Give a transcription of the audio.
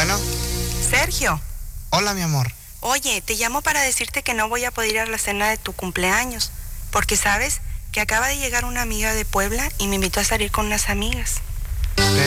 Bueno. Sergio. Hola, mi amor. Oye, te llamo para decirte que no voy a poder ir a la cena de tu cumpleaños, porque sabes que acaba de llegar una amiga de Puebla y me invitó a salir con unas amigas.